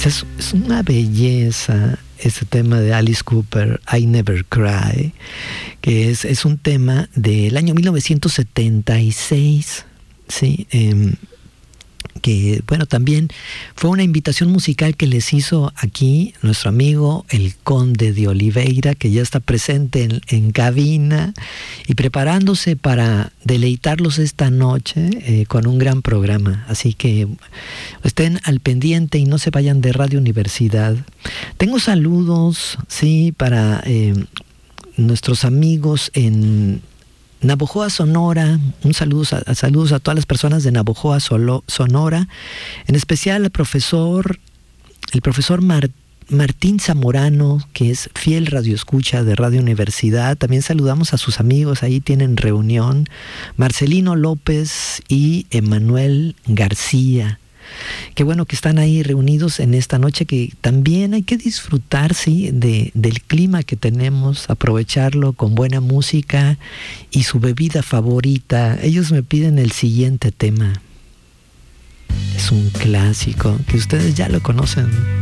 Es una belleza este tema de Alice Cooper, I Never Cry, que es un tema del año 1976, ¿sí? Que bueno, también fue una invitación musical que les hizo aquí nuestro amigo el Conde de Oliveira, que ya está presente en cabina y preparándose para deleitarlos esta noche con un gran programa. Así que estén al pendiente y no se vayan de Radio Universidad. Tengo saludos, sí, para nuestros amigos en Navojoa, Sonora. Un saludos a todas las personas de Navojoa, Sonora, en especial al profesor Martín Zamorano, que es fiel radioescucha de Radio Universidad. También saludamos a sus amigos, ahí tienen reunión, Marcelino López y Emanuel García. Qué bueno que están ahí reunidos en esta noche, que también hay que disfrutar, ¿sí?, del clima que tenemos, aprovecharlo con buena música y su bebida favorita. Ellos me piden el siguiente tema. Es un clásico que ustedes ya lo conocen.